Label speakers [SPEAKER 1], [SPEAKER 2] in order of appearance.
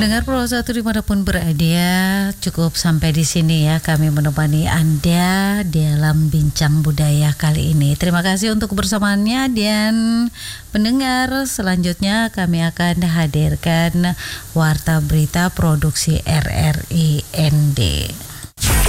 [SPEAKER 1] Pendengar Pro 1 dimanapun berada, cukup sampai di sini ya kami menemani Anda dalam Bincang Budaya kali ini. Terima kasih untuk kebersamaannya dan pendengar, selanjutnya kami akan hadirkan Warta Berita Produksi RRI ND.